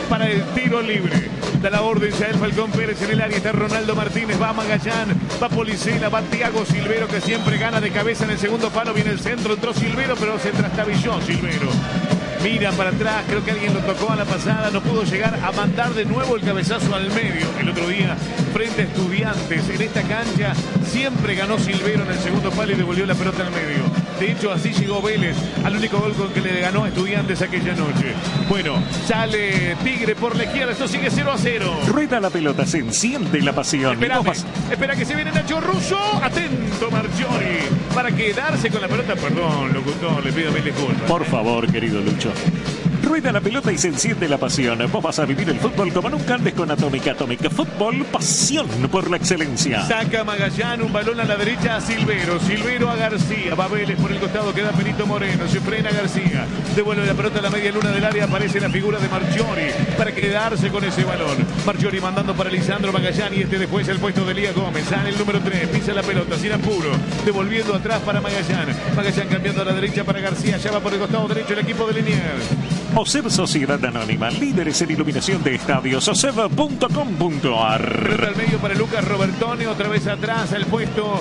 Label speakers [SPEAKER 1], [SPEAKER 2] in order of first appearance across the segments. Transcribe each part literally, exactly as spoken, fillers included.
[SPEAKER 1] para el tiro libre. Da la orden Yael Falcón Pérez en el área. Está Ronaldo Martínez. Va Magallán. Va Policela. Va Thiago Silvero, que siempre gana de cabeza en el segundo palo. Viene el centro. Entró Silvero, pero se trastabilló Silvero. Mira para atrás, creo que alguien lo tocó a la pasada, no pudo llegar a mandar de nuevo el cabezazo al medio. El otro día, frente a Estudiantes, en esta cancha, siempre ganó Silvero en el segundo palo y devolvió la pelota al medio. De hecho, así llegó Vélez al único gol con que le ganó a Estudiantes aquella noche. Bueno, sale Tigre por la izquierda, esto sigue cero a cero.
[SPEAKER 2] Rueda la pelota, se enciende la pasión.
[SPEAKER 1] Esperame, espera que se viene Nacho Russo, atento Marchiori, para quedarse con la pelota. Perdón, locutor, le pido mil disculpas.
[SPEAKER 2] Por favor, querido Lucho. Rueda la pelota y se enciende la pasión. Vos vas a vivir el fútbol como nunca antes con Atómica. Atómica Fútbol, pasión por la excelencia.
[SPEAKER 1] Saca Magallán, un balón a la derecha a Silvero. Silvero a García. Va Vélez por el costado, queda Benito Moreno. Se frena García. Devuelve la pelota a la media luna del área. Aparece la figura de Marchiori para quedarse con ese balón. Marchiori mandando para Lisandro Magallán y este después el puesto de Elías Gómez. Sale el número tres, pisa la pelota sin apuro. Devolviendo atrás para Magallán. Magallán cambiando a la derecha para García. Ya va por el costado derecho el equipo de Liniers.
[SPEAKER 2] OSEB Sociedad Anónima, líderes en iluminación de estadios, oseb punto com punto ar.
[SPEAKER 1] Pelota al medio para Lucas Robertone, otra vez atrás al puesto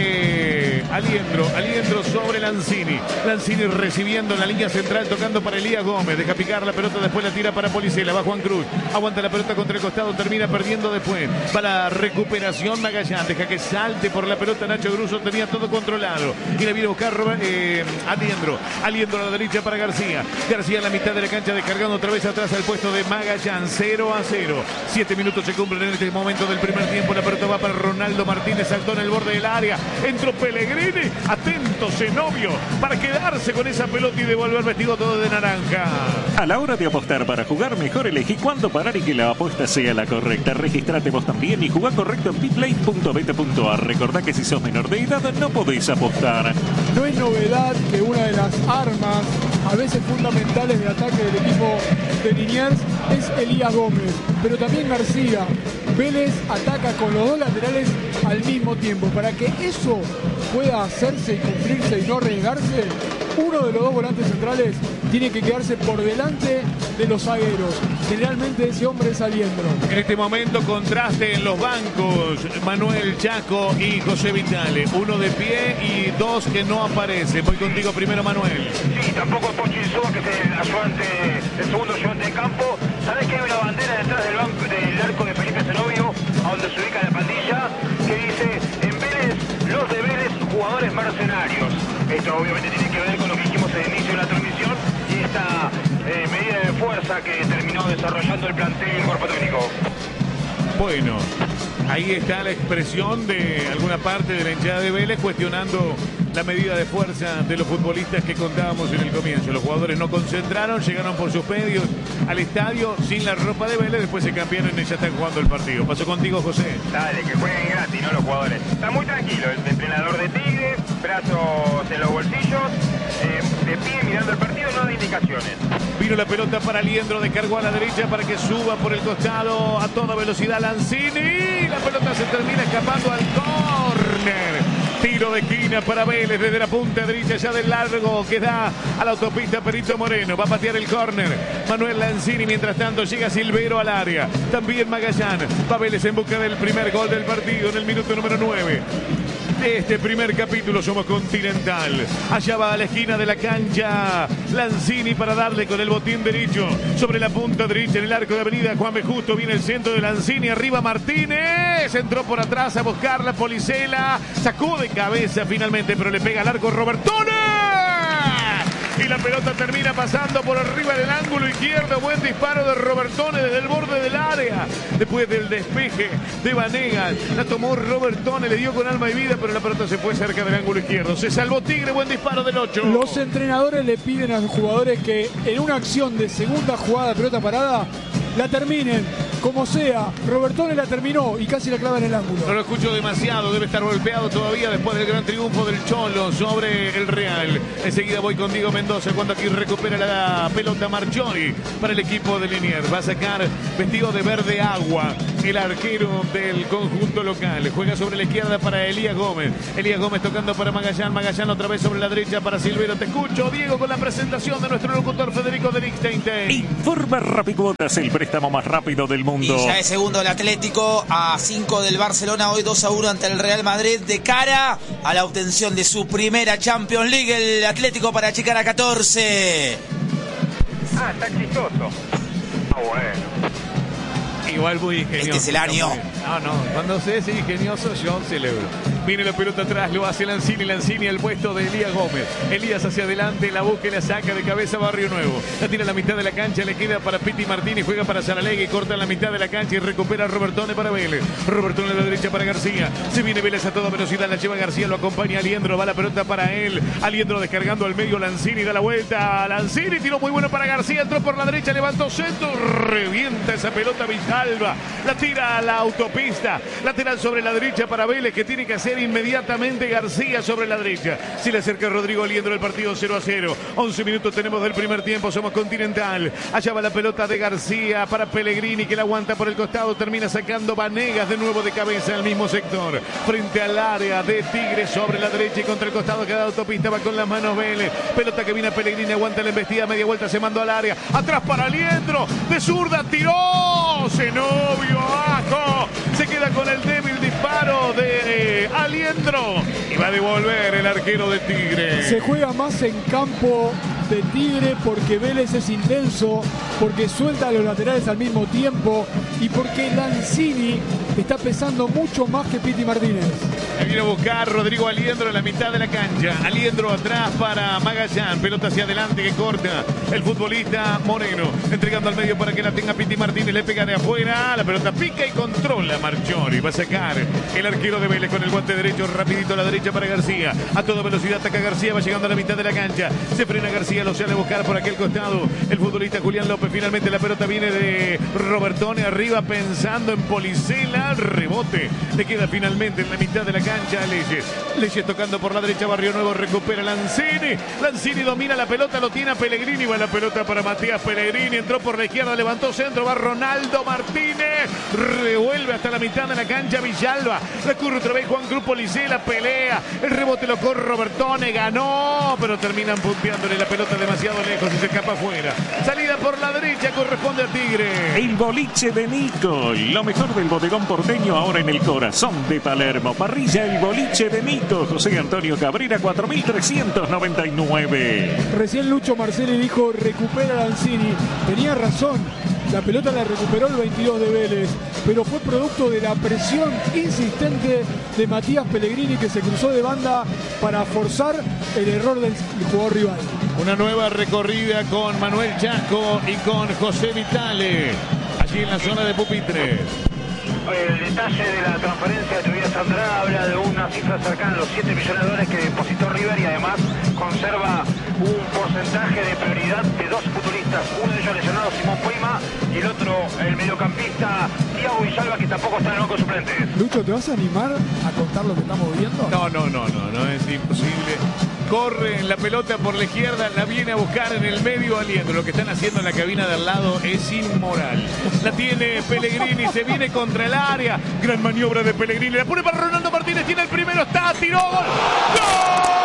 [SPEAKER 1] de Aliendro. Aliendro sobre Lanzini. Lanzini recibiendo en la línea central, tocando para Elías Gómez. Deja picar la pelota, después la tira para Policela. Va Juan Cruz. Aguanta la pelota contra el costado, termina perdiendo después. Para la recuperación Magallán. Deja que salte por la pelota Nacho Gruso, tenía todo controlado. Y le viene a buscar Robert, eh, Aliendro. Aliendro a la derecha para García. García en la mitad de la cancha descargando otra vez atrás al puesto de Magallán. cero a cero. Siete minutos se cumplen en este momento del primer tiempo. La pelota va para Ronaldo Martínez. Saltó en el borde del área. Entró Pellegrini. Atento Zenobio para quedarse con esa pelota y devolver vestido todo de naranja.
[SPEAKER 2] A la hora de apostar para jugar, mejor elegí cuándo parar y que la apuesta sea la correcta. Registrate vos también y jugá correcto en biplay punto bet punto ar. Recordá que si sos menor de edad no podéis apostar.
[SPEAKER 3] No es novedad que una de las armas, a veces fundamentales de ataque del equipo de Liniers, es Elías Gómez, pero también García. Vélez ataca con los dos laterales al mismo tiempo. Para que eso pueda hacerse y cumplirse y no arriesgarse, uno de los dos volantes centrales tiene que quedarse por delante de los zagueros. Generalmente ese hombre es Aliendro.
[SPEAKER 1] En este momento contraste en los bancos, Manuel Chaco y José Vitale. Uno de pie y dos que no aparecen. Voy contigo primero, Manuel.
[SPEAKER 4] Sí, tampoco Pocho Insúa, que es el ayudante, el segundo ayudante de campo. ¿Sabés que hay una bandera detrás del, banco, del arco de Felipe Zenobio, a donde se ubica la pandilla, que dice, en Vélez, los de Vélez, jugadores mercenarios? Esto obviamente tiene que ver con lo que dijimos al inicio de la transmisión y esta eh, medida de fuerza que terminó desarrollando el plantel y el cuerpo técnico.
[SPEAKER 1] Bueno, ahí está la expresión de alguna parte de la hinchada de Vélez cuestionando la medida de fuerza de los futbolistas que contábamos en el comienzo. Los jugadores no concentraron, llegaron por sus medios al estadio sin la ropa de Vélez, después se cambiaron y ya están jugando el partido. Pasó contigo, José.
[SPEAKER 4] Dale, que jueguen gratis, ¿no? Los jugadores. Está muy tranquilo el entrenador de Tigre, brazos en los bolsillos, eh, de pie mirando el partido, no da indicaciones.
[SPEAKER 1] Vino la pelota para Aliendro, descargó a la derecha para que suba por el costado a toda velocidad Lanzini. La pelota se termina escapando al córner. Tiro de esquina para Vélez desde la punta derecha ya del largo que da a la autopista Perito Moreno. Va a patear el córner Manuel Lanzini. Mientras tanto llega Silvero al área. También Magallán. Va Vélez en busca del primer gol del partido en el minuto número nueve. De este primer capítulo somos Continental. Allá va a la esquina de la cancha Lanzini para darle con el botín derecho sobre la punta derecha en el arco de avenida Juan B. Justo. Viene el centro de Lanzini, arriba Martínez, entró por atrás a buscar la Policela, sacó de cabeza finalmente, pero le pega al arco Robertone y la pelota termina pasando por arriba del ángulo izquierdo. Buen disparo de Robertone desde el borde del área. Después del despeje de Vanegas, la tomó Robertone, le dio con alma y vida, pero la pelota se fue cerca del ángulo izquierdo. Se salvó Tigre, buen disparo del ocho.
[SPEAKER 3] Los entrenadores le piden a los jugadores que en una acción de segunda jugada de pelota parada la terminen como sea. Robertone la terminó y casi la clava en el ángulo.
[SPEAKER 1] No lo escucho demasiado, debe estar golpeado todavía después del gran triunfo del Cholo sobre el Real. Enseguida voy con Diego Mendoza cuando aquí recupera la pelota Marchiori para el equipo de Liniers. Va a sacar vestido de verde agua el arquero del conjunto local. Juega sobre la izquierda para Elías Gómez. Elías Gómez tocando para Magallán. Magallán otra vez sobre la derecha para Silvero. Te escucho, Diego, con la presentación de nuestro locutor Federico de Lichtenstein.
[SPEAKER 2] Informa Rapicuotas, el préstamo más rápido del mundo.
[SPEAKER 5] Y ya es segundo el Atlético, a cinco del Barcelona, hoy dos a uno ante el Real Madrid, de cara a la obtención de su primera Champions League. El Atlético para achicar a catorce.
[SPEAKER 4] Ah, está chistoso. Ah, bueno.
[SPEAKER 1] Igual muy ingenioso.
[SPEAKER 5] Este es el año.
[SPEAKER 1] No, no, cuando se es ingenioso yo celebro. Viene la pelota atrás, lo hace Lanzini, Lanzini al puesto de Elías Gómez. Elías hacia adelante, la busca y la saca de cabeza Barrio Nuevo. La tira a la mitad de la cancha, le queda para Piti Martínez, juega para Saralegui, corta en la mitad de la cancha y recupera a Robertone para Vélez. Robertone a la derecha para García. Se viene Vélez a toda velocidad, la lleva García, lo acompaña Aliendro, va la pelota para él. Aliendro descargando al medio, Lanzini da la vuelta. Lanzini, tiro muy bueno para García, entró por la derecha, levantó centro, revienta esa pelota Villalba. La tira a la autopista, lateral sobre la derecha para Vélez, que tiene que hacer inmediatamente García sobre la derecha. Si le acerca Rodrigo Aliendro, el partido cero a cero. once minutos tenemos del primer tiempo, somos Continental. Allá va la pelota de García para Pellegrini, que la aguanta por el costado, termina sacando Vanegas de nuevo de cabeza al mismo sector. Frente al área de Tigre sobre la derecha y contra el costado queda autopista, va con las manos Vélez. Pelota que viene a Pellegrini, aguanta la embestida, media vuelta, se mandó al área. Atrás para Aliendro, de zurda, tiró. Zenobio abajo, se queda con el débil disparo de eh, Aliendro y va a devolver el arquero de Tigre.
[SPEAKER 3] Se juega más en campo de Tigre porque Vélez es intenso, porque suelta a los laterales al mismo tiempo y porque Lanzini está pesando mucho más que Piti Martínez.
[SPEAKER 1] Le viene a buscar Rodrigo Aliendro en la mitad de la cancha. Aliendro atrás para Magallán. Pelota hacia adelante que corta el futbolista Moreno. Entregando al medio para que la tenga Piti Martínez. Le pega de afuera. La pelota pica y controla Marchiori. Va a sacar el arquero de Vélez con el guante derecho. Rapidito a la derecha para García. A toda velocidad ataca García. Va llegando a la mitad de la cancha. Se frena García. Lo sale a buscar por aquel costado. El futbolista Julián López. Finalmente la pelota viene de Robertone arriba pensando en Policela. Rebote. Le queda finalmente en la mitad de la cancha a Leyes. Leyes tocando por la derecha. Barrio Nuevo recupera Lanzini. Lanzini domina la pelota. Lo tiene a Pellegrini. Va la pelota para Matías Pellegrini. Entró por la izquierda. Levantó centro. Va Ronaldo Martínez. Revuelve hasta la mitad de la cancha Villalba. Recurre otra vez Juan Cruz Policela. Pelea. El rebote lo corre Robertone. Ganó. Pero terminan punteándole la pelota demasiado lejos y se escapa afuera. Salida por la derecha. Corresponde a Tigre.
[SPEAKER 2] El boliche de Nico. Lo mejor del bodegón porteño ahora en el corazón de Palermo. Parrilla El Boliche de Nico. José Antonio Cabrera cuatro mil trescientos noventa y nueve.
[SPEAKER 3] Recién Lucho Marcelli dijo recupera Lanzini. Tenía razón. La pelota la recuperó el veintidós de Vélez, pero fue producto de la presión insistente de Matías Pellegrini, que se cruzó de banda para forzar el error del jugador rival.
[SPEAKER 1] Una nueva recorrida con Manuel Chasco y con José Vitale, allí en la zona de pupitres.
[SPEAKER 4] El detalle de la transferencia de Tobias Andrada habla de una cifra cercana a los siete millones de dólares que depositó River y además conserva un porcentaje de prioridad de dos futbolistas, uno de ellos lesionado, Simón Puima, y el otro, el mediocampista Thiago Villalba, que tampoco está en el banco de suplentes.
[SPEAKER 3] Lucho, ¿te vas a animar a contar lo que estamos viendo?
[SPEAKER 1] No, no, no, no, no es imposible. Corre la pelota por la izquierda, la viene a buscar en el medio Aliendro. Lo que están haciendo en la cabina de al lado es inmoral. La tiene Pellegrini, se viene contra el área. Gran maniobra de Pellegrini, la pone para Ronaldo Martínez, tiene el primero, está, tiró, gol. ¡Gol!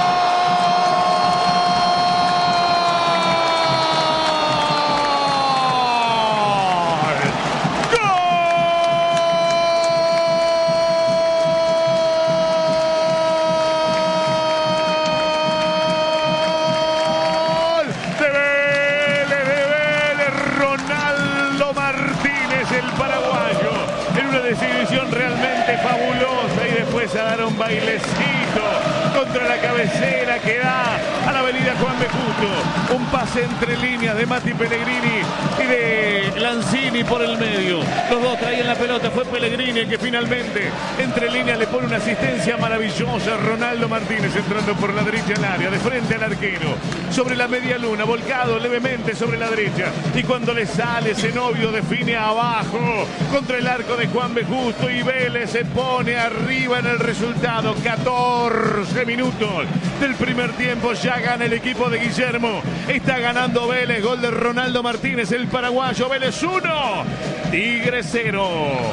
[SPEAKER 1] Exhibición realmente fabulosa y después a dar un bailecito contra la cabecera que da a la avenida Juan B. Justo. Un pase entre líneas de Mati Pellegrini y de Lanzini por el medio. Los dos traían la pelota, fue Pellegrini el que finalmente entre líneas le pone una asistencia maravillosa. Ronaldo Martínez entrando por la derecha al área, de frente al arquero, sobre la media luna, volcado levemente sobre la derecha. Y cuando le sale, Zenobio define abajo contra el arco de Juan B. Justo y Vélez se pone arriba en el resultado. catorce minutos del primer tiempo, ya gana el equipo de Guillermo. Está ganando Vélez, gol de Ronaldo Martínez, el paraguayo. Vélez uno, Tigre cero.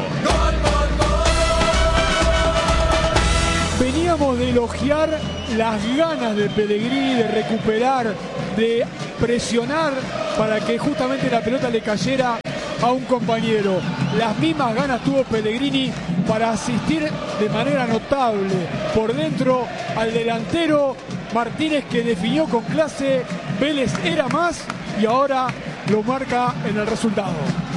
[SPEAKER 3] Veníamos de elogiar las ganas de Pellegrini de recuperar, de presionar para que justamente la pelota le cayera a un compañero. Las mismas ganas tuvo Pellegrini para asistir de manera notable por dentro al delantero Martínez, que definió con clase. Vélez era más y ahora lo marca en el resultado.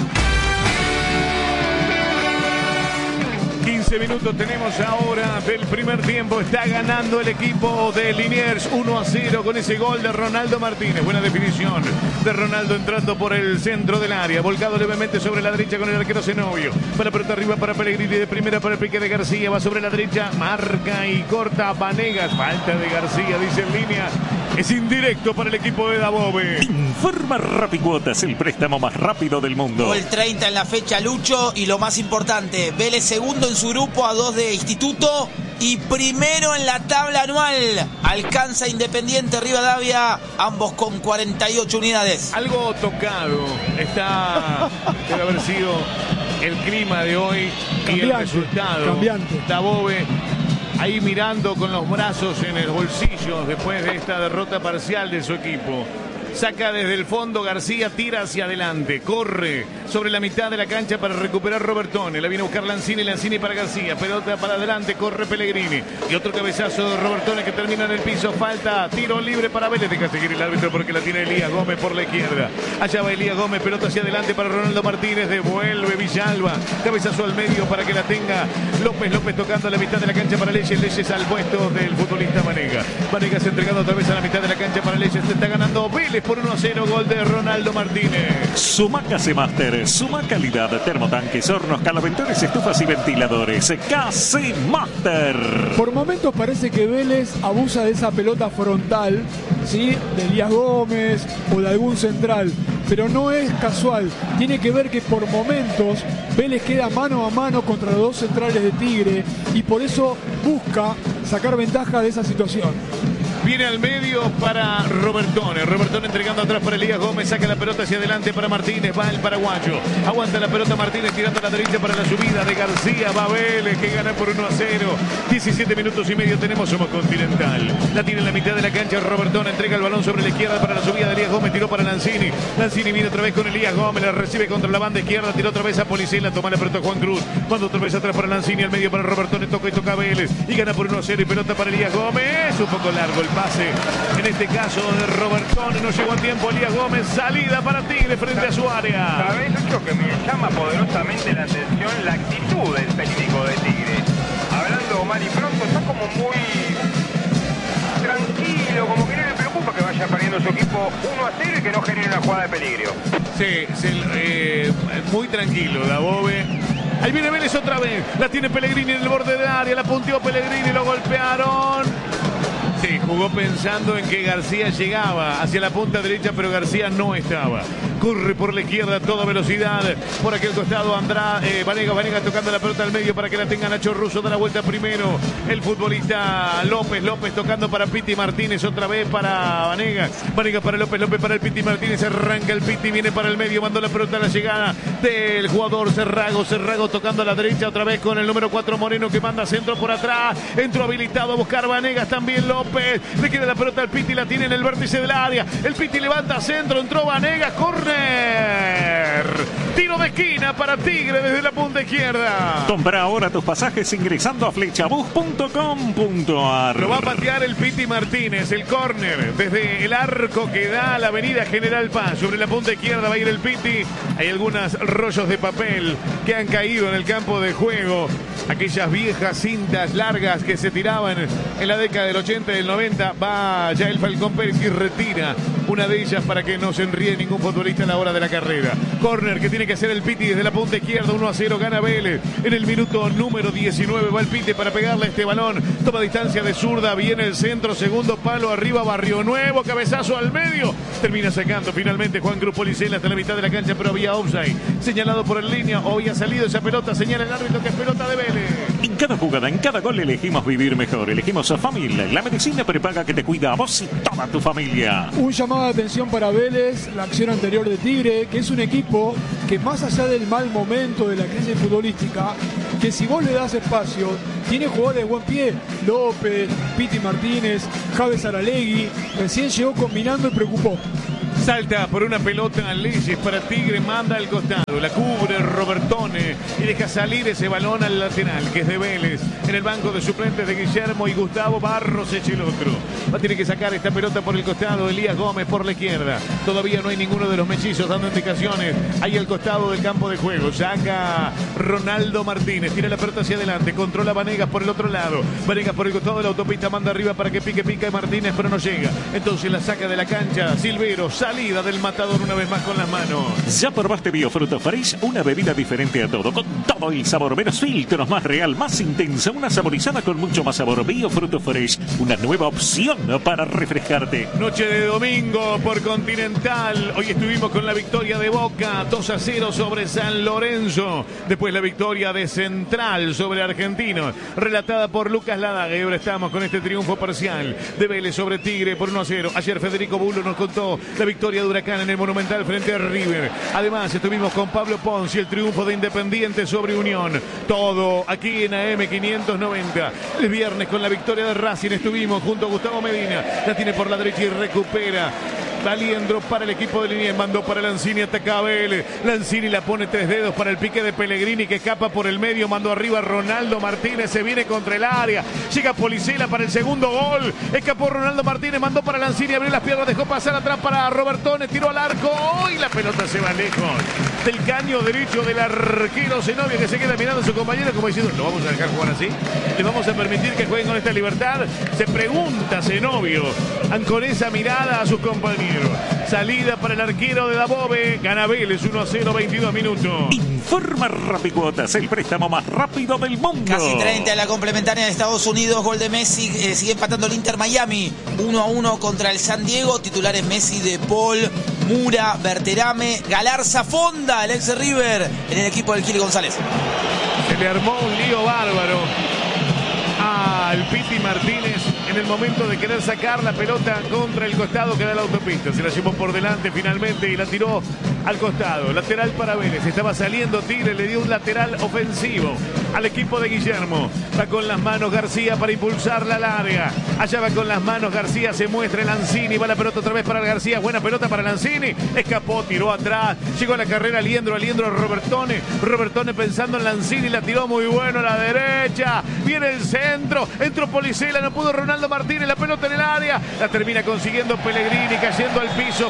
[SPEAKER 1] quince minutos tenemos ahora del primer tiempo. Está ganando el equipo de Liniers uno a cero con ese gol de Ronaldo Martínez. Buena definición de Ronaldo entrando por el centro del área. Volcado levemente sobre la derecha con el arquero Zenobio. Para pelota arriba para Pellegrini. De primera para el pique de García. Va sobre la derecha. Marca y corta Vanegas. Falta de García, dice en línea. Es indirecto para el equipo de Dabove.
[SPEAKER 2] Informa Rapicuotas, el préstamo más rápido del mundo.
[SPEAKER 5] Gol treinta en la fecha, Lucho. Y lo más importante, Vélez segundo en su grupo a dos de Instituto y primero en la tabla anual. Alcanza Independiente Rivadavia, ambos con cuarenta y ocho unidades.
[SPEAKER 1] Algo tocado está, debe haber sido el clima de hoy
[SPEAKER 3] Cambiante,
[SPEAKER 1] y el resultado.
[SPEAKER 3] Cambiante.
[SPEAKER 1] Dabove ahí mirando con los brazos en el bolsillo después de esta derrota parcial de su equipo. Saca desde el fondo García, tira hacia adelante, corre sobre la mitad de la cancha para recuperar Robertone. La viene a buscar Lanzini, Lanzini para García, pelota para adelante, corre Pellegrini. Y otro cabezazo de Robertone que termina en el piso. Falta, tiro libre para Vélez. Deja seguir el árbitro porque la tiene Elías Gómez por la izquierda. Allá va Elías Gómez, pelota hacia adelante para Ronaldo Martínez. Devuelve Villalba, cabezazo al medio para que la tenga López. López tocando a la mitad de la cancha para Leyes. Leyes al puesto del futbolista Vanega. Vanega se entregando otra vez a la mitad de la cancha para Leyes. Se está ganando Vélez por uno a cero, gol de Ronaldo Martínez.
[SPEAKER 2] Sumaca C-Master, suma calidad, termotanques, hornos, calaventores, estufas y ventiladores. K C Master.
[SPEAKER 3] Por momentos parece que Vélez abusa de esa pelota frontal, ¿sí?, de Elías Gómez o de algún central, pero no es casual. Tiene que ver que por momentos Vélez queda mano a mano contra los dos centrales de Tigre y por eso busca sacar ventaja de esa situación.
[SPEAKER 1] Viene al medio para Robertone. Robertone entregando atrás para Elías Gómez. Saca la pelota hacia adelante para Martínez. Va el paraguayo. Aguanta la pelota Martínez tirando a la derecha para la subida de García. Va Vélez que gana por uno a cero. diecisiete minutos y medio tenemos. Somos Continental. La tiene en la mitad de la cancha. Robertone entrega el balón sobre la izquierda para la subida de Elías Gómez. Tiró para Lanzini. Lanzini viene otra vez con Elías Gómez. La recibe contra la banda izquierda. Tiró otra vez a Policella. Toma la pelota Juan Cruz. Manda otra vez atrás para Lanzini. Al medio para Robertone. Toca y toca a Vélez. Y gana por uno a cero. Y pelota para Elías Gómez. Un poco largo el pase. En este caso de Robertone, no llegó a tiempo Elías Gómez, salida para Tigre frente a su área.
[SPEAKER 4] ¿Sabés, Lucho, que me llama poderosamente la atención la actitud del técnico de Tigre? Hablando mal y pronto, está como muy tranquilo, como que no le preocupa que vaya perdiendo su equipo uno a cero y que no genere una jugada de peligro.
[SPEAKER 1] Sí, sí eh, muy tranquilo, Dabove. Ahí viene Vélez otra vez, la tiene Pellegrini en el borde del área, la punteó Pellegrini, lo golpearon. Sí, jugó pensando en que García llegaba hacia la punta derecha, pero García no estaba. Corre por la izquierda a toda velocidad. Por aquel costado Andrade, eh, Vanega, Vanega tocando la pelota al medio para que la tenga Nacho Russo. Da la vuelta primero el futbolista López. López tocando para Piti Martínez. Otra vez para Vanega. Vanega para López. López para el Piti Martínez. Arranca el Piti. Viene para el medio. Mandó la pelota a la llegada del jugador Cerrago. Cerrago tocando a la derecha. Otra vez con el número cuatro Moreno que manda centro por atrás. Entró habilitado a buscar Vanegas. También López. Le queda la pelota al Piti. La tiene en el vértice del área. El Piti levanta centro. Entró Vanegas. Corre. Tiro de esquina para Tigre desde la punta izquierda.
[SPEAKER 2] Compra ahora tus pasajes ingresando a flechabus punto com punto ar.
[SPEAKER 1] Lo va a patear el Piti Martínez. El córner desde el arco que da a la avenida General Paz. Sobre la punta izquierda va a ir el Piti. Hay algunos rollos de papel que han caído en el campo de juego. Aquellas viejas cintas largas que se tiraban en la década del ochenta y del noventa. Va ya el Falcón Pérez y retira una de ellas para que no se enríe ningún futbolista a la hora de la carrera. Corner que tiene que hacer el Piti desde la punta izquierda. uno a cero gana Vélez. En el minuto número diecinueve va el Piti para pegarle este balón. Toma distancia de zurda. Viene el centro. Segundo palo arriba. Barrio Nuevo. Cabezazo al medio. Termina sacando finalmente Juan Cruz Policella hasta la mitad de la cancha, pero había offside. Señalado por el línea. O había salido esa pelota. Señala el árbitro que es pelota de Vélez.
[SPEAKER 2] En cada jugada, en cada gol elegimos vivir mejor. Elegimos a Famil, la medicina prepaga que te cuida a vos y toda tu familia.
[SPEAKER 3] Un llamado llamada de atención para Vélez la acción anterior de Tigre, que es un equipo que más allá del mal momento de la crisis futbolística, que si vos le das espacio, tiene jugadores de buen pie, López, Piti Martínez, Javes Aralegui, recién llegó combinando y preocupó.
[SPEAKER 1] Salta por una pelota Leyes para Tigre, manda al costado, la cubre Robertone y deja salir ese balón al lateral, que es de Vélez. En el banco de suplentes de Guillermo y Gustavo Barros echa el otro. Va a tener que sacar esta pelota por el costado, Elías Gómez por la izquierda. Todavía no hay ninguno de los mellizos dando indicaciones. Ahí al costado del campo de juego. Saca Ronaldo Martínez, tira la pelota hacia adelante, controla Vanegas por el otro lado. Vanegas por el costado de la autopista, manda arriba para que pique, pica Martínez, pero no llega. Entonces la saca de la cancha Silvero, salida del matador una vez más con las manos.
[SPEAKER 2] ¿Ya probaste Biofruto Fresh? Una bebida diferente a todo, con todo el sabor, menos filtros, más real, más intensa, una saborizada con mucho más sabor. Biofruto Fresh, una nueva opción para refrescarte.
[SPEAKER 1] Noche de domingo por Continental. Hoy estuvimos con la victoria de Boca, dos a cero sobre San Lorenzo. Después la victoria de Central sobre Argentinos, relatada por Lucas Ladaga. Y ahora estamos con este triunfo parcial de Vélez sobre Tigre por uno a cero. Ayer Federico Bulo nos contó la victoria de Huracán en el Monumental frente a River. Además estuvimos con Pablo Ponzi, el triunfo de Independiente sobre Unión. Todo aquí en A M quinientos noventa. El viernes con la victoria de Racing estuvimos junto a Gustavo Medina. La tiene por la derecha y recupera. Aliendro para el equipo de Liniers, mandó para Lanzini, ataca a Vélez. Lanzini la pone tres dedos para el pique de Pellegrini que escapa por el medio, mandó arriba a Ronaldo Martínez, se viene contra el área, llega Policela para el segundo gol, escapó Ronaldo Martínez, mandó para Lanzini, abrió las piernas, dejó pasar atrás para Robertone, tiró al arco, y la pelota se va lejos del caño derecho del arquero Zenobio, que se queda mirando a su compañero como diciendo, ¿lo vamos a dejar jugar así? ¿Le vamos a permitir que jueguen con esta libertad? Se pregunta Zenobio con esa mirada a sus compañeros. Salida para el arquero de Dabove. Gana Vélez uno a cero, veintidós minutos.
[SPEAKER 2] Informa Rapicuotas, el préstamo más rápido del mundo.
[SPEAKER 5] Casi treinta en la complementaria de Estados Unidos. Gol de Messi. Eh, sigue empatando el Inter Miami. uno a uno contra el San Diego. Titulares Messi, De Paul, Mura, Berterame, Galarza, Fonda, el ex River en el equipo del Kili González.
[SPEAKER 1] Se le armó un lío bárbaro al Piti Martínez en el momento de querer sacar la pelota contra el costado que da la autopista. Se la llevó por delante finalmente y la tiró al costado. Lateral para Vélez. Estaba saliendo Tigre, le dio un lateral ofensivo al equipo de Guillermo. Va con las manos García para impulsarla al área. Allá va con las manos García, se muestra Lanzini. Va la pelota otra vez para García. Buena pelota para Lanzini. Escapó, tiró atrás. Llegó a la carrera Aliendro, Aliendro Robertone. Robertone pensando en Lanzini. La tiró muy bueno a la derecha. Viene el centro. Entró Policela. No pudo Ronaldo Martínez. La pelota en el área. La termina consiguiendo Pellegrini. Cayendo al piso.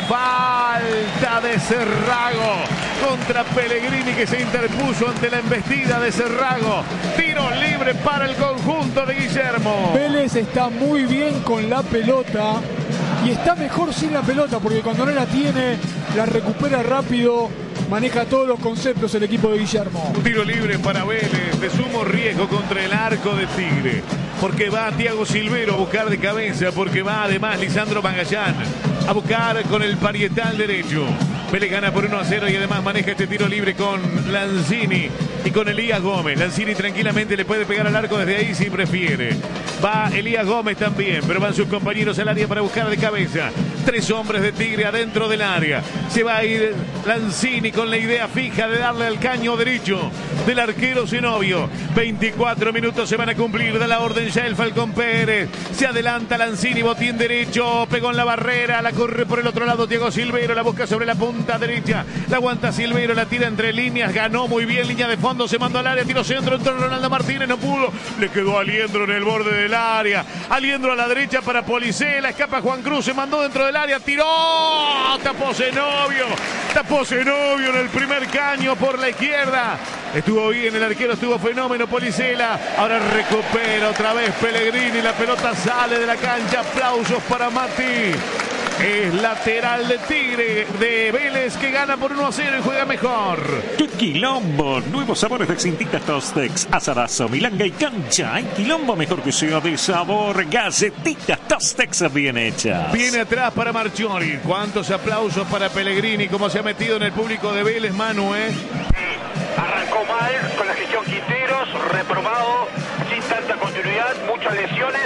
[SPEAKER 1] Falta de Cerrago contra Pellegrini, que se interpuso ante la embestida de Cerrago. Tiro libre para el conjunto de Guillermo.
[SPEAKER 3] Vélez está muy bien con la pelota y está mejor sin la pelota, porque cuando no la tiene, la recupera rápido, maneja todos los conceptos el equipo de Guillermo.
[SPEAKER 1] Un tiro libre para Vélez, de sumo riesgo contra el arco de Tigre, porque va Thiago Silvero a buscar de cabeza, porque va además Lisandro Magallán a buscar con el parietal derecho. Vélez gana por uno a cero y además maneja este tiro libre con Lanzini y con Elías Gómez. Lanzini tranquilamente le puede pegar al arco desde ahí si prefiere. Va Elías Gómez también, pero van sus compañeros al área para buscar de cabeza. Tres hombres de Tigre adentro del área. Se va a ir Lanzini con la idea fija de darle al caño derecho del arquero Zenobio. veinticuatro minutos se van a cumplir. Da la orden ya el Falcón Pérez. Se adelanta Lanzini, botín derecho, pegó en la barrera, la corre por el otro lado Thiago Silvero, la busca sobre la punta derecha, la aguanta Silvero, la tira entre líneas, ganó muy bien, línea de fondo, se mandó al área, tiro centro, entró Ronaldo Martínez, no pudo, le quedó Aliendro en el borde del área, Aliendro a la derecha para Policela, escapa Juan Cruz, se mandó dentro del área, tiró, tapó Zenobio, tapó Zenobio en el primer caño por la izquierda. Estuvo bien el arquero, estuvo fenómeno Policela. Ahora recupera otra vez Pellegrini. La pelota sale de la cancha. Aplausos para Mati. Es lateral de Tigre, de Vélez, que gana por uno a cero y juega mejor.
[SPEAKER 2] ¡Qué quilombo! Nuevos sabores de Cintitas Tostex. Asadazo, milanga y cancha. Hay quilombo mejor que sea de sabor. Galletitas Tostex bien hechas.
[SPEAKER 1] Viene atrás para Marchiori. Cuántos aplausos para Pellegrini. Cómo se ha metido en el público de Vélez, Manu, ¿eh?
[SPEAKER 4] Arrancó mal con la gestión Quinteros, reprobado. tanta continuidad, muchas lesiones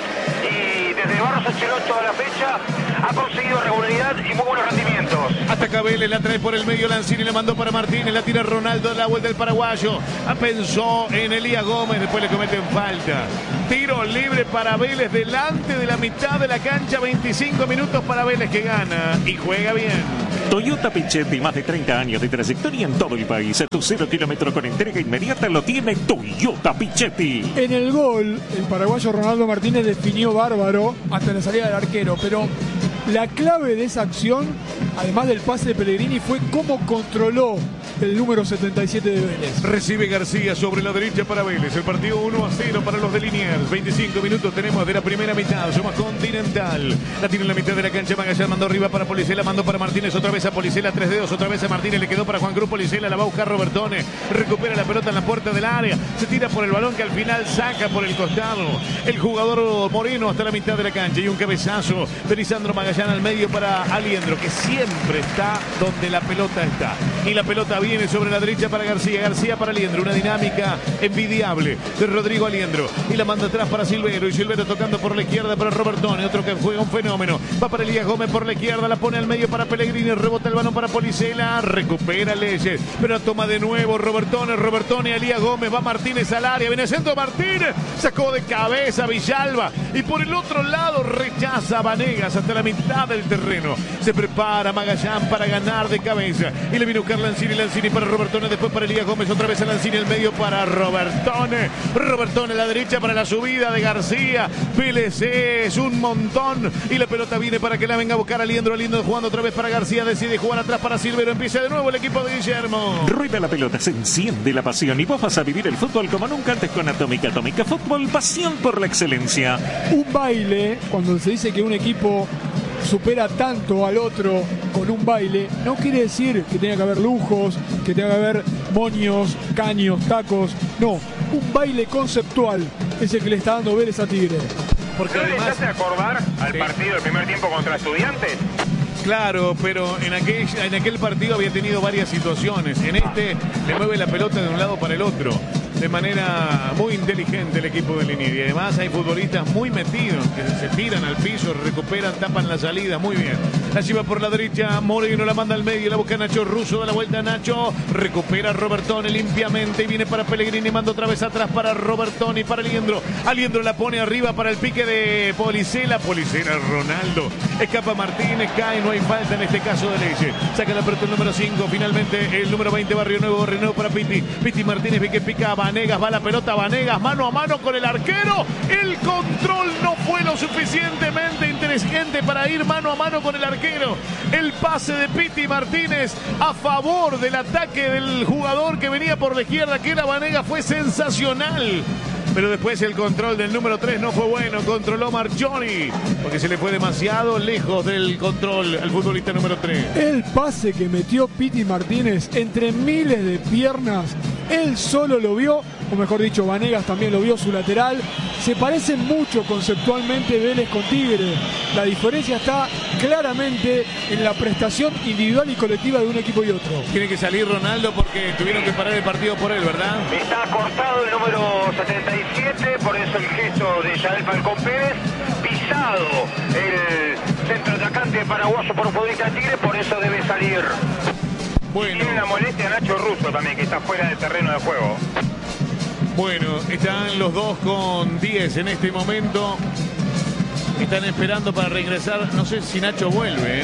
[SPEAKER 4] y desde Barros Ancelotti a la fecha ha conseguido regularidad y muy buenos rendimientos.
[SPEAKER 1] Ataca Vélez, la trae por el medio Lanzini, le mandó para Martínez, la tira Ronaldo, la vuelta del paraguayo. Pensó en Elías Gómez, después le cometen falta. Tiro libre para Vélez delante de la mitad de la cancha, veinticinco minutos para Vélez que gana y juega bien.
[SPEAKER 2] Toyota Pichetti, más de treinta años de trayectoria en todo el país. A tu cero kilómetro con entrega inmediata lo tiene Toyota Pichetti.
[SPEAKER 3] En el gol, el paraguayo Ronaldo Martínez definió bárbaro hasta la salida del arquero, pero la clave de esa acción, además del pase de Pellegrini, fue cómo controló el número setenta y siete de Vélez.
[SPEAKER 1] Recibe García sobre la derecha para Vélez. El partido uno a cero para los de Liniers. veinticinco minutos tenemos de la primera mitad. Somos Continental. La tiene en la mitad de la cancha. Magallanes mandó arriba para Policela. Mandó para Martínez. Otra vez a Policela. Tres dedos. Otra vez a Martínez. Le quedó para Juan Cruz. Policela la va a buscar Robertone. Recupera la pelota en la puerta del área. Se tira por el balón que al final saca por el costado. El jugador Moreno hasta la mitad de la cancha. Y un cabezazo de Lisandro Magallanes al medio para Aliendro, que siempre está donde la pelota está. Y la pelota viene sobre la derecha para García. García para Aliendro. Una dinámica envidiable de Rodrigo Aliendro. Y la manda atrás para Silvero. Y Silvero tocando por la izquierda para Robertone. Otro que juega un fenómeno. Va para Elías Gómez por la izquierda. La pone al medio para Pellegrini. Rebota el balón para Policela. Recupera Leyes. Pero toma de nuevo Robertone. Robertone, Elías Gómez. Va Martínez al área. Viene centro Martínez. Sacó de cabeza Villalba. Y por el otro lado rechaza a Vanegas hasta la mitad del terreno. Se prepara Magallanes para ganar de cabeza. Y le viene a buscar Lanzini. Lanzini para Robertone. Después para Elías Gómez. Otra vez a Lanzini el medio para Robertone. Robertone a la derecha para la subida de García. Vélez es un montón. Y la pelota viene para que la venga a buscar Aliendro. Aliendro jugando otra vez para García. Decide jugar atrás para Silvero. Empieza de nuevo el equipo de Guillermo.
[SPEAKER 2] Rueda la pelota, se enciende la pasión y vos vas a vivir el fútbol como nunca antes con Atómica. Atómica Fútbol, pasión por la excelencia.
[SPEAKER 3] Un baile, cuando se dice que un equipo supera tanto al otro con un baile, no quiere decir que tenga que haber lujos, que tenga que haber moños, caños, tacos. No, un baile conceptual es el que le está dando Vélez a Tigre.
[SPEAKER 4] Porque ¿no además, le hace acordar al sí. partido del primer tiempo contra Estudiantes?
[SPEAKER 1] Claro, pero en aquel, en aquel partido había tenido varias situaciones. En este le mueve la pelota de un lado para el otro de manera muy inteligente el equipo de Liniers. Y además hay futbolistas muy metidos que se tiran al piso, recuperan, tapan la salida. Muy bien. La lleva por la derecha, Moreno la manda al medio, la busca Nacho Russo, da la vuelta a Nacho, recupera Robertone limpiamente y viene para Pellegrini, manda otra vez atrás para Robertone y para Aliendro. Aliendro la pone arriba para el pique de Policela. Policela, Ronaldo. Escapa Martínez, cae, no hay falta en este caso de Leyes. Saca la pelota el número cinco, finalmente el número veinte, Barrio Nuevo, Barrio Nuevo para Piti. Piti Martínez, ve que pica a Vanegas, va la pelota Vanegas, mano a mano con el arquero. El control no fue lo suficientemente inteligente para ir mano a mano con el arquero. El pase de Piti Martínez a favor del ataque del jugador que venía por la izquierda, que era Vanegas, fue sensacional. Pero después el control del número tres no fue bueno. Controló Marchioni porque se le fue demasiado lejos del control al futbolista número tres.
[SPEAKER 3] El pase que metió Piti Martínez entre miles de piernas, él solo lo vio, o mejor dicho, Vanegas también lo vio, su lateral. Se parecen mucho conceptualmente Vélez con Tigre. La diferencia está claramente en la prestación individual y colectiva de un equipo y otro.
[SPEAKER 1] Tiene que salir Ronaldo porque tuvieron que parar el partido por él, ¿verdad?
[SPEAKER 4] Está cortado el número setenta y siete, por eso el gesto de Yael Falcón Pérez. Pisado el centro atacante paraguayo por un futbolista de Tigre, por eso debe salir.
[SPEAKER 1] Bueno.
[SPEAKER 4] Tiene una molestia Nacho Russo también, que está fuera del terreno de juego.
[SPEAKER 1] Bueno, están los dos con diez en este momento. Están esperando para regresar. No sé si Nacho vuelve, ¿eh?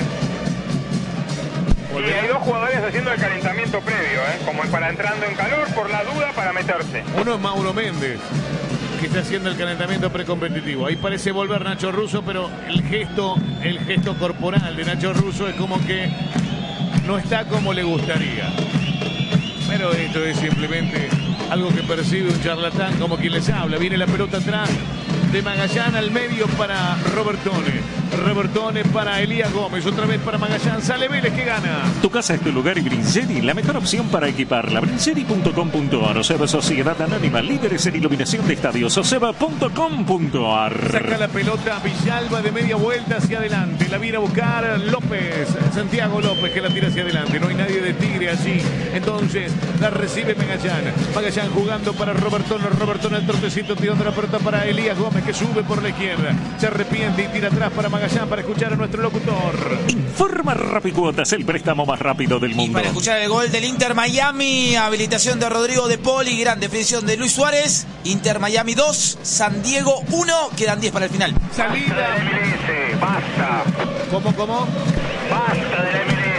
[SPEAKER 4] Y hay dos jugadores haciendo el calentamiento previo, ¿eh? Como para entrando en calor, por la duda, para meterse.
[SPEAKER 1] Uno es Mauro Méndez, que está haciendo el calentamiento precompetitivo. Ahí parece volver Nacho Russo, pero el gesto, el gesto corporal de Nacho Russo es como que no está como le gustaría. Pero esto es simplemente algo que percibe un charlatán como quien les habla. Viene la pelota atrás de Magallanes al medio para Robertone. Robertone para Elías Gómez, otra vez para Magallán, sale Vélez que gana.
[SPEAKER 2] Tu casa es tu lugar y Brincheri, la mejor opción para equiparla. Brincheri punto com punto ar. Oseba Sociedad Anónima, líderes en iluminación de estadios. Oseba punto com punto ar.
[SPEAKER 1] Saca la pelota Villalba de media vuelta hacia adelante. La viene a buscar López, Santiago López, que la tira hacia adelante. No hay nadie de Tigre allí. Entonces la recibe Magallán. Magallán jugando para Robertone. Robertone el trotecito tirando la pelota para Elías Gómez, que sube por la izquierda. Se arrepiente y tira atrás para Magallán para escuchar a nuestro locutor.
[SPEAKER 2] Informa Rapicuotas, el préstamo más rápido del mundo.
[SPEAKER 5] Y para escuchar el gol del Inter Miami, habilitación de Rodrigo De Poli, gran definición de Luis Suárez. Inter Miami dos, San Diego uno, quedan diez para el final.
[SPEAKER 1] Salida.
[SPEAKER 4] Basta de la M L S, basta.
[SPEAKER 1] ¿Cómo, cómo?
[SPEAKER 4] Basta de la M L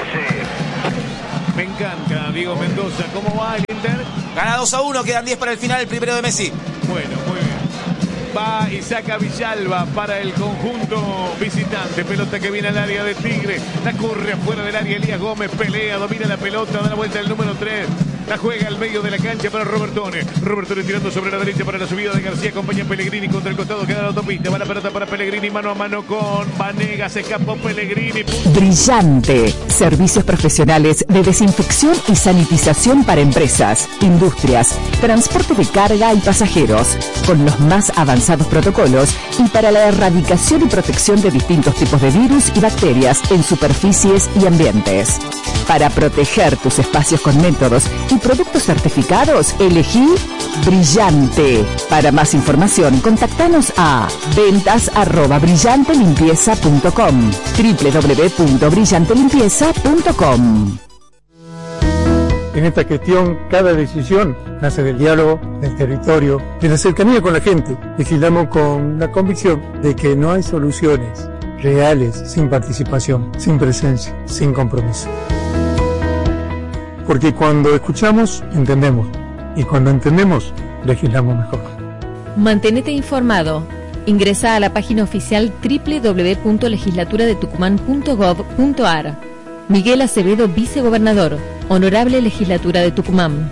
[SPEAKER 4] S.
[SPEAKER 1] Me encanta, Diego Mendoza. ¿Cómo va el Inter?
[SPEAKER 5] Gana dos a uno, quedan diez para el final, el primero de Messi.
[SPEAKER 1] Bueno, muy bien. Va y saca Villalba para el conjunto visitante. Pelota que viene al área de Tigre. La corre afuera del área. Elías Gómez pelea, domina la pelota, da la vuelta el número tres. La juega al medio de la cancha para Robertone. Robertone tirando sobre la derecha para la subida de García. Acompaña a Pellegrini contra el costado. Queda la autopista. Va la pelota para Pellegrini. Mano a mano con Vanegas. Se escapó Pellegrini.
[SPEAKER 6] Brillante. Servicios profesionales de desinfección y sanitización para empresas, industrias, transporte de carga y pasajeros. Con los más avanzados protocolos y para la erradicación y protección de distintos tipos de virus y bacterias en superficies y ambientes. Para proteger tus espacios con métodos y productos certificados, elegí Brillante. Para más información, contactanos a ventas arroba brillante limpieza punto com, doble u doble u doble u punto brillante limpieza punto com.
[SPEAKER 7] En esta gestión, cada decisión nace del diálogo, del territorio, de la cercanía con la gente. Legislamos con la convicción de que no hay soluciones reales sin participación, sin presencia, sin compromiso. Porque cuando escuchamos, entendemos. Y cuando entendemos, legislamos mejor.
[SPEAKER 8] Mantenete informado. Ingresa a la página oficial doble u doble u doble u punto legislatura de tucumán punto gob punto ar. Miguel Acevedo, vicegobernador. Honorable Legislatura de Tucumán.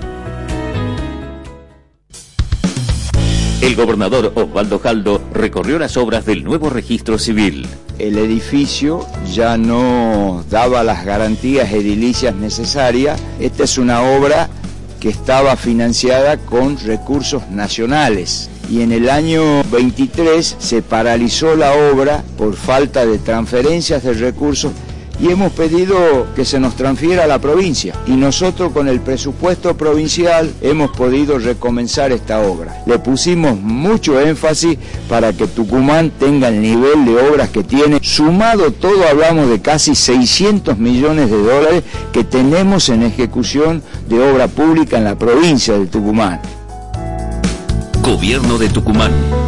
[SPEAKER 9] El gobernador Osvaldo Jaldo recorrió las obras del nuevo registro civil.
[SPEAKER 10] El edificio ya no daba las garantías edilicias necesarias. Esta es una obra que estaba financiada con recursos nacionales. Y en el año veintitrés se paralizó la obra por falta de transferencias de recursos y hemos pedido que se nos transfiera a la provincia. Y nosotros con el presupuesto provincial hemos podido recomenzar esta obra. Le pusimos mucho énfasis para que Tucumán tenga el nivel de obras que tiene. Sumado todo hablamos de casi seiscientos millones de dólares que tenemos en ejecución de obra pública en la provincia de Tucumán.
[SPEAKER 9] Gobierno de Tucumán.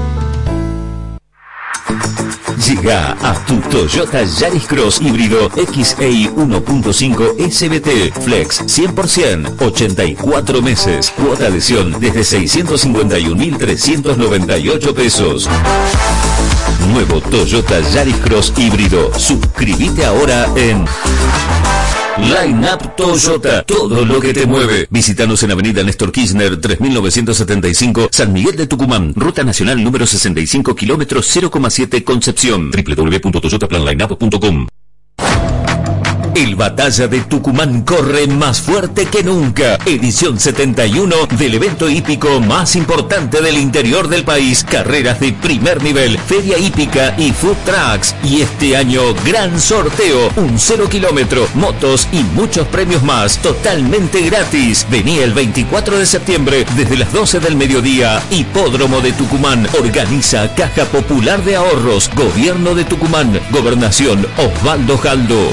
[SPEAKER 9] Llega a tu Toyota Yaris Cross híbrido X A I uno punto cinco S B T Flex cien por ciento, ochenta y cuatro meses, cuota adhesión desde seiscientos cincuenta y un mil trescientos noventa y ocho pesos. Nuevo Toyota Yaris Cross híbrido. Suscríbete ahora en Line Up Toyota, todo lo que te mueve. Visítanos en Avenida Néstor Kirchner tres mil novecientos setenta y cinco, San Miguel de Tucumán, Ruta Nacional número sesenta y cinco, kilómetros cero coma siete, Concepción. doble u doble u doble u punto toyota plan line up punto com. El Batalla de Tucumán corre más fuerte que nunca. Edición setenta y uno del evento hípico más importante del interior del país. Carreras de primer nivel, feria hípica y food trucks. Y este año, gran sorteo. Un cero kilómetro, motos y muchos premios más. Totalmente gratis. Vení el veinticuatro de septiembre desde las doce del mediodía. Hipódromo de Tucumán. Organiza Caja Popular de Ahorros. Gobierno de Tucumán. Gobernación Osvaldo Jaldo.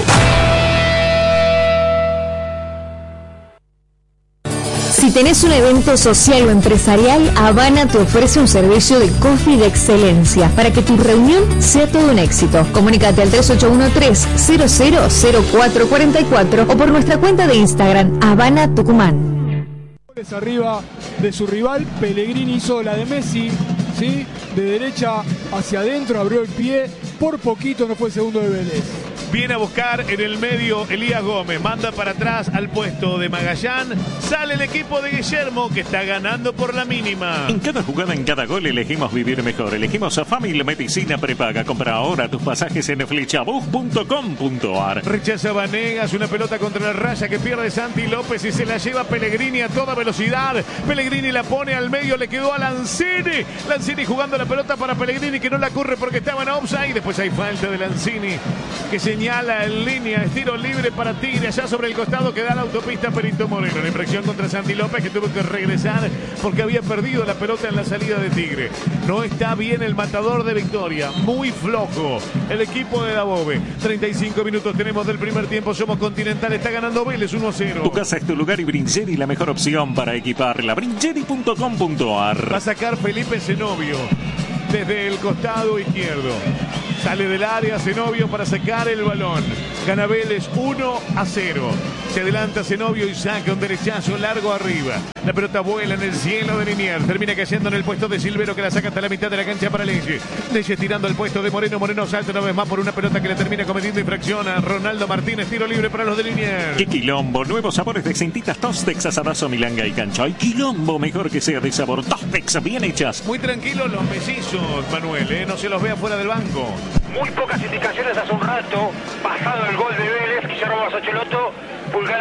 [SPEAKER 8] Si tenés un evento social o empresarial, Habana te ofrece un servicio de coffee de excelencia para que tu reunión sea todo un éxito. Comunícate al tres ocho uno tres, cero cero cero cuatro cuatro cuatro o por nuestra cuenta de Instagram, Habana Tucumán.
[SPEAKER 3] Arriba de su rival, Pellegrini hizo la de Messi, ¿sí? De derecha hacia adentro, abrió el pie, por poquito no fue el segundo de Vélez.
[SPEAKER 1] Viene a buscar en el medio Elías Gómez. Manda para atrás al puesto de Magallán. Sale el equipo de Guillermo, que está ganando por la mínima.
[SPEAKER 2] En cada jugada, en cada gol, elegimos vivir mejor. Elegimos a Family Medicina Prepaga. Compra ahora tus pasajes en flechabus punto com punto ar.
[SPEAKER 1] Rechaza Vanegas, una pelota contra la raya que pierde Santi López y se la lleva Pellegrini a toda velocidad. Pellegrini la pone al medio, le quedó a Lanzini. Lanzini jugando la pelota para Pellegrini, que no la corre porque estaba en offside. Después hay falta de Lanzini, que señala en línea. Estiro libre para Tigre, allá sobre el costado que da la autopista Perito Moreno. La infracción contra Santi López, que tuvo que regresar porque había perdido la pelota en la salida de Tigre. No está bien el matador de Victoria, muy flojo el equipo de Dabove. treinta y cinco minutos tenemos del primer tiempo. Somos Continental, está ganando Vélez uno a cero.
[SPEAKER 2] Tu casa es tu lugar y Bringeri la mejor opción para equiparla. Bringeri punto com punto ar.
[SPEAKER 1] Va a sacar Felipe Zenobio desde el costado izquierdo. Sale del área Zenobio para sacar el balón. Gana Vélez uno a cero. Se adelanta Zenobio y saca un derechazo largo arriba. La pelota vuela en el cielo de Liniers. Termina cayendo en el puesto de Silvero, que la saca hasta la mitad de la cancha para Leyes. Leyes tirando al puesto de Moreno. Moreno salta una vez más por una pelota que le termina cometiendo infracción a Ronaldo Martínez. Tiro libre para los de Liniers.
[SPEAKER 2] ¡Qué quilombo! Nuevos sabores de Cintitas, Tostex, Asadazo, Milanga y Cancha. ¡Ay, quilombo! Mejor que sea de sabor. Tostex, bien hechas.
[SPEAKER 1] Muy tranquilos los mellizos, Manuel, ¿eh? No se los vea fuera del banco.
[SPEAKER 4] Muy pocas indicaciones hace un rato. Pasado el gol de Vélez, Guillermo Basocheloto. Pulgar